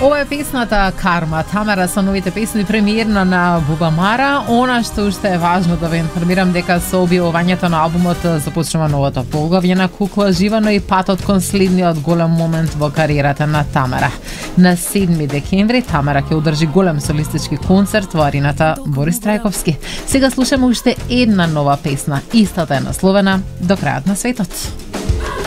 Ова е песната Карма. Тамара со новите песни премиерна на Бубамара. Она што уште е важно да ве информирам дека со објавувањето на албумот започнува новото поглавје на Кукла Живано и патот кон следниот голем момент во кариерата на Тамара. На 7 декември Тамара ќе одржи голем солистички концерт во арената Борис Трајковски. Сега слушаме уште една нова песна. Истата е насловена До крајот на светот.